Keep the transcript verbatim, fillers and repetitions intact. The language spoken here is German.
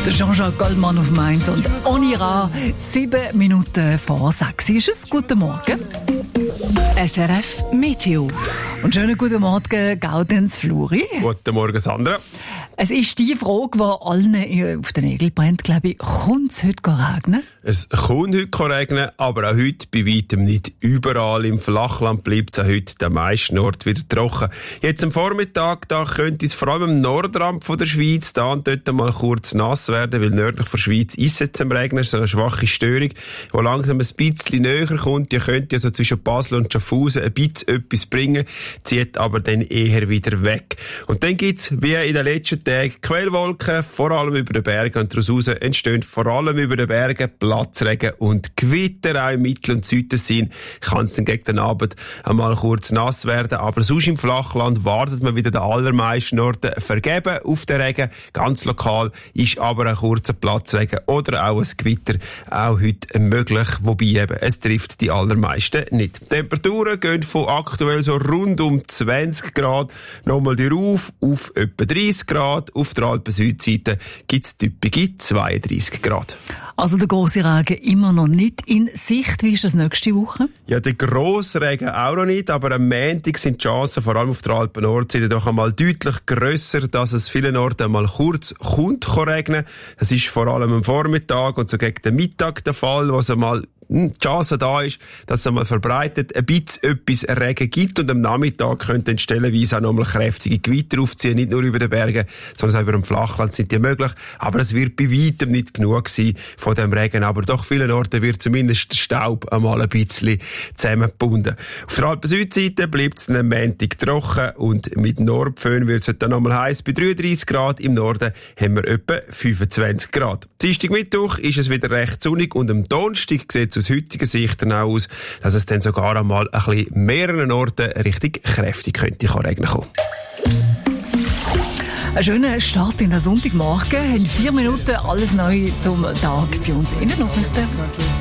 Der Jean-Jacques Goldman auf Mainz und On ira. Sieben Minuten vor sechs ist es. Guten Morgen. S R F Meteo. Und schönen guten Morgen, Gaudenz Fluri. Guten Morgen, Sandra. Es ist die Frage, die allen auf den Nägeln brennt, glaube ich. Kommt es heute regnen? Es kommt heute regnen, aber auch heute bei weitem nicht überall. Im Flachland bleibt es auch heute den meisten Orten wieder trocken. Jetzt am Vormittag, da könnte es vor allem im Nordrand von der Schweiz da und dort mal kurz nass werden, weil nördlich von der Schweiz ist es jetzt am Regnen. Das ist so eine schwache Störung, die langsam ein bisschen näher kommt. Die könnte also zwischen Basel und Schaffhausen ein bisschen etwas bringen, zieht aber dann eher wieder weg. Und dann gibt es, wie in den letzten Tagen, Quellwolken, vor allem über den Bergen, und daraus entstehen vor allem über den Bergen Platzregen und Gewitter. Auch im Mittel- und Südtessin kann es dann gegen den Abend einmal kurz nass werden, aber sonst im Flachland wartet man wieder den allermeisten Orten vergeben auf den Regen. Ganz lokal ist aber ein kurzer Platzregen oder auch ein Gewitter auch heute möglich, wobei eben es trifft die allermeisten nicht. Die Temperaturen gehen von aktuell so rund um zwanzig Grad nochmal rauf auf etwa dreißig Grad. Auf der Alpen-Südseite gibt es typische zweiunddreißig Grad. Also der grosse Regen immer noch nicht in Sicht. Wie ist das nächste Woche? Ja, der grosse Regen auch noch nicht, aber am Montag sind die Chancen, vor allem auf der Alpen-Nordseite, doch einmal deutlich grösser, dass es vielen Orten einmal kurz kommt regnen. Das ist vor allem am Vormittag und so gegen den Mittag der Fall, wo es einmal die Chance da ist, dass es einmal verbreitet ein bisschen etwas Regen gibt und am Nachmittag könnten stellenweise auch nochmal kräftige Gewitter aufziehen, nicht nur über den Bergen, sondern auch über dem Flachland sind die möglich, aber es wird bei weitem nicht genug sein von dem Regen, aber doch vielen Orten wird zumindest der Staub einmal ein bisschen zusammengebunden. Auf der Alpen-Südseite bleibt es am Montag trocken und mit Nordföhn wird es dann nochmal heiß bei dreiunddreißig Grad, im Norden haben wir etwa fünfundzwanzig Grad. Dienstag Mittwoch ist es wieder recht sonnig und am Donnerstag sieht es aus heutiger Sicht dann auch aus, dass es dann sogar einmal ein bisschen mehreren Orten richtig kräftig könnte regnen kommen. Ein schöner Start in den Sonntagmorgen. In vier Minuten alles neu zum Tag bei uns. Innennachrichten.